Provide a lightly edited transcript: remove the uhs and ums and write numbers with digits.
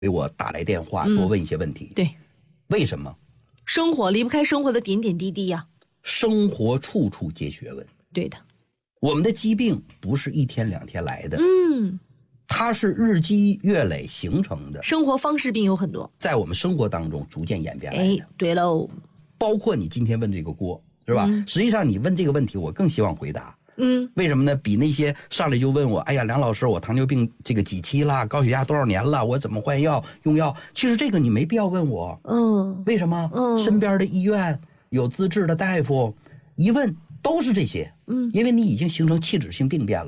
给我打来电话，多问一些问题。 对， 为什么？ 生活离不开生活的点点滴滴呀。 生活处处皆学问。 对的， 我们的疾病不是一天两天来的，它是日积月累形成的。 生活方式病有很多， 在我们生活当中逐渐演变来的。 对喽， 包括你今天问这个锅，是吧？实际上你问这个问题，我更希望回答。为什么呢？比那些上来就问我，哎呀，梁老师，我糖尿病这个几期了，高血压多少年了，我怎么换药用药？其实这个你没必要问我。为什么？身边的医院有资质的大夫，一问都是这些。因为你已经形成器质性病变